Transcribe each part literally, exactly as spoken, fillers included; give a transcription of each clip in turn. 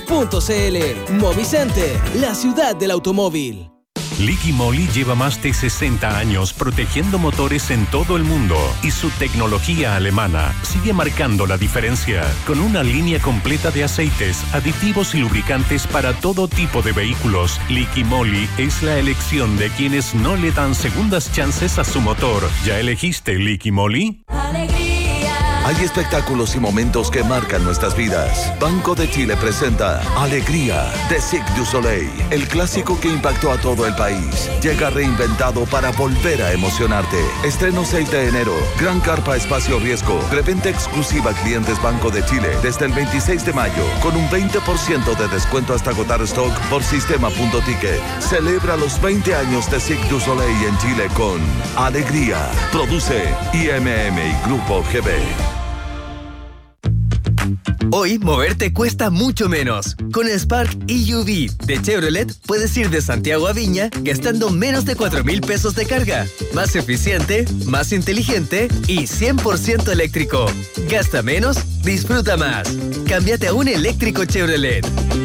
punto c l. Movicenter, la ciudad del automóvil. Liqui Moly lleva más de sesenta años protegiendo motores en todo el mundo y su tecnología alemana sigue marcando la diferencia con una línea completa de aceites, aditivos y lubricantes para todo tipo de vehículos. Liqui Moly es la elección de quienes no le dan segundas chances a su motor. ¿Ya elegiste Liqui Moly? Hay espectáculos y momentos que marcan nuestras vidas. Banco de Chile presenta Alegría de Cirque du Soleil, el clásico que impactó a todo el país. Llega reinventado para volver a emocionarte. Estreno seis de enero. Gran carpa espacio riesgo. Preventa exclusiva a clientes Banco de Chile desde el veintiséis de mayo con un veinte por ciento de descuento hasta agotar stock por sistema punto ticket. Celebra los veinte años de Cirque du Soleil en Chile con Alegría. Produce I M M y Grupo G B. Hoy moverte cuesta mucho menos. Con el Spark E U V de Chevrolet puedes ir de Santiago a Viña gastando menos de cuatro mil pesos de carga. Más eficiente, más inteligente y cien por ciento eléctrico. Gasta menos, disfruta más. Cámbiate a un eléctrico Chevrolet.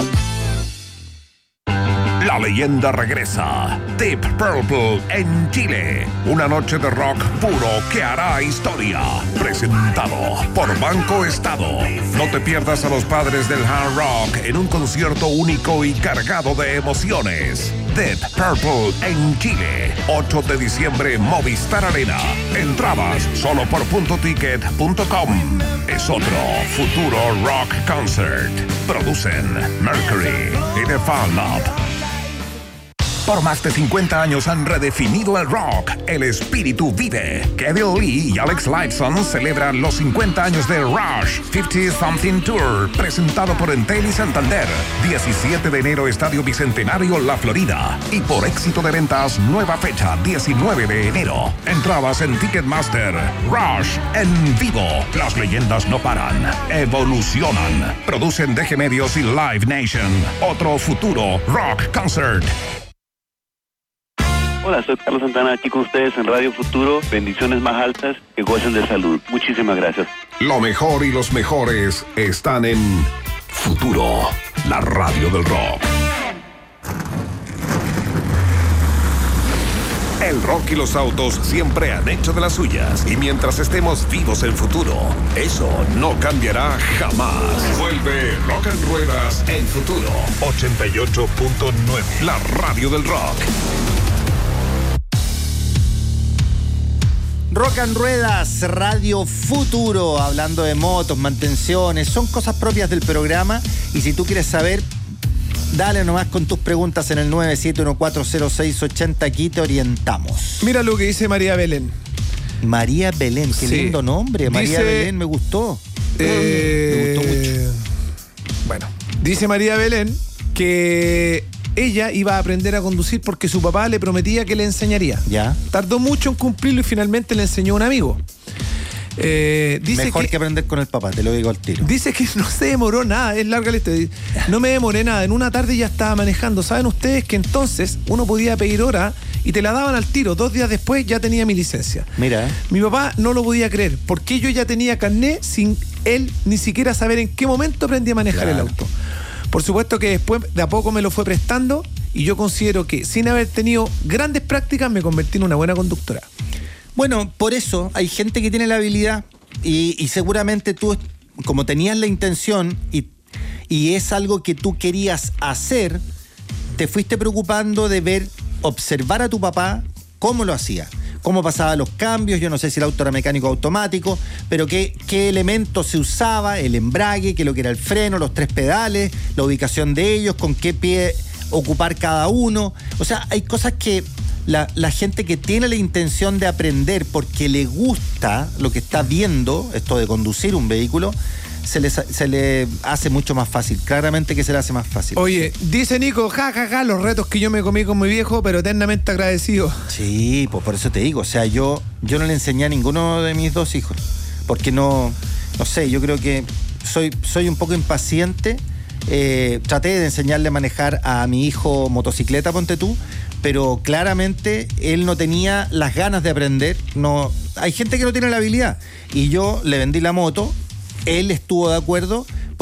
La leyenda regresa. Deep Purple en Chile. Una noche de rock puro que hará historia. Presentado por Banco Estado. No te pierdas a los padres del hard rock en un concierto único y cargado de emociones. Deep Purple en Chile. ocho de diciembre, Movistar Arena. Entradas solo por punto ticket punto com. Es otro futuro rock concert. Producen Mercury y The Fan Lab. Por más de cincuenta años han redefinido el rock. El espíritu vive. Kevin Lee y Alex Lifeson celebran los cincuenta años de Rush cincuenta Something Tour, presentado por Entel y Santander. diecisiete de enero, Estadio Bicentenario, La Florida. Y por éxito de ventas, nueva fecha, diecinueve de enero. Entradas en Ticketmaster. Rush en vivo. Las leyendas no paran. Evolucionan. Producen D G Medios y Live Nation. Otro futuro rock concert. Hola, soy Carlos Santana, aquí con ustedes en Radio Futuro. Bendiciones más altas, que gocen de salud. Muchísimas gracias. Lo mejor y los mejores están en Futuro, la radio del rock. El rock y los autos siempre han hecho de las suyas. Y mientras estemos vivos en Futuro, eso no cambiará jamás. Vuelve Rock and Ruedas en Futuro. ochenta y ocho punto nueve. La radio del rock. Rock and Ruedas, Radio Futuro, hablando de motos, mantenciones, son cosas propias del programa. Y si tú quieres saber, dale nomás con tus preguntas en el nueve siete uno cuatro cero seis ocho cero, aquí te orientamos. Mira lo que dice María Belén. María Belén, qué sí. lindo nombre. María dice, Belén, me gustó. Eh, me gustó mucho. Bueno, dice María Belén que ella iba a aprender a conducir porque su papá le prometía que le enseñaría. Ya. Tardó mucho en cumplirlo y finalmente le enseñó a un amigo. Eh, dice Mejor que, que aprender con el papá, te lo digo al tiro. Dice que no se demoró nada, es larga la historia. No me demoré nada, en una tarde ya estaba manejando. ¿Saben ustedes que entonces uno podía pedir hora y te la daban al tiro? Dos días después ya tenía mi licencia. Mira. Mi papá no lo podía creer, porque yo ya tenía carné sin él ni siquiera saber en qué momento aprendí a manejar claro. el auto. Por supuesto que después de a poco me lo fue prestando y yo considero que sin haber tenido grandes prácticas me convertí en una buena conductora. Bueno, por eso hay gente que tiene la habilidad y, y seguramente tú, como tenías la intención y, y es algo que tú querías hacer, te fuiste preocupando de ver, observar a tu papá cómo lo hacía, cómo pasaba los cambios. Yo no sé si el auto era mecánico o automático, pero qué, qué elementos se usaba, el embrague, qué lo que era el freno, los tres pedales, la ubicación de ellos, con qué pie ocupar cada uno. O sea, hay cosas que la, la gente que tiene la intención de aprender porque le gusta lo que está viendo, esto de conducir un vehículo, se le, se le hace mucho más fácil. Claramente que se le hace más fácil. Oye, dice Nico, ja, ja, ja, los retos que yo me comí con mi viejo, pero eternamente agradecido. Sí, pues por eso te digo. O sea, yo, yo no le enseñé a ninguno de mis dos hijos. Porque no, no sé, yo creo que soy, soy un poco impaciente. Eh, traté de enseñarle a manejar a mi hijo motocicleta, ponte tú, pero claramente él no tenía las ganas de aprender. No, hay gente que no tiene la habilidad. Y yo le vendí la moto. Él estuvo de acuerdo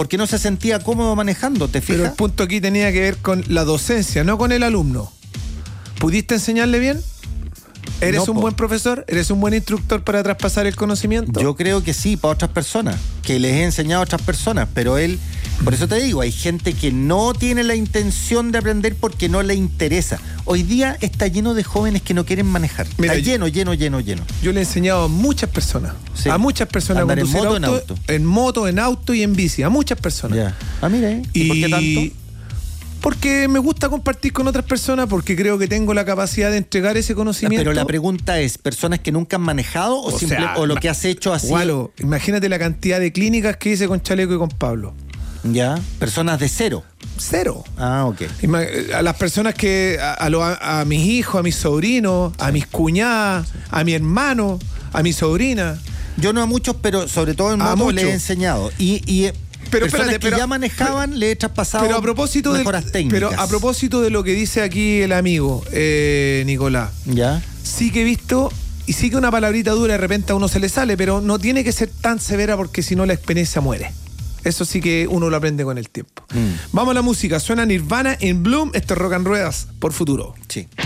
porque no se sentía cómodo manejando, ¿te fijas? Pero el punto aquí tenía que ver con la docencia, no con el alumno. ¿Pudiste enseñarle bien? ¿Eres no, un po. buen profesor? ¿Eres un buen instructor para traspasar el conocimiento? Yo creo que sí, para otras personas, que les he enseñado a otras personas, pero él, por eso te digo, hay gente que no tiene la intención de aprender porque no le interesa. Hoy día está lleno de jóvenes que no quieren manejar. Mira, está lleno, lleno, lleno, lleno. Yo le he enseñado a muchas personas, sí. a muchas personas Andar a conducir en moto, auto, en auto. En moto, en auto y en bici, a muchas personas. Ya. Ah, mira, ¿eh? ¿Y, ¿Y por qué tanto? Porque me gusta compartir con otras personas, porque creo que tengo la capacidad de entregar ese conocimiento. Pero la pregunta es, ¿personas que nunca han manejado o, o, simple, sea, o lo que has hecho así? Gualo, imagínate la cantidad de clínicas que hice con Chaleco y con Pablo. Ya, personas de cero. Cero. Ah, ok. A las personas que, a, a, lo, a, a mis hijos, a mis sobrinos, a mis cuñadas, a mi hermano, a mi sobrina. Yo no a muchos, pero sobre todo en moto le he enseñado. Y... y pero personas espérate, que pero, ya manejaban, pero, le he traspasado pero a propósito mejoras de, técnicas. Pero a propósito de lo que dice aquí el amigo, eh, Nicolás. ¿Ya? Sí que he visto, y sí que una palabrita dura de repente a uno se le sale, pero no tiene que ser tan severa porque si no la experiencia muere. Eso sí que uno lo aprende con el tiempo. Mm. Vamos a la música. Suena Nirvana en Bloom. Esto es Rock and Ruedas por Futuro. Sí.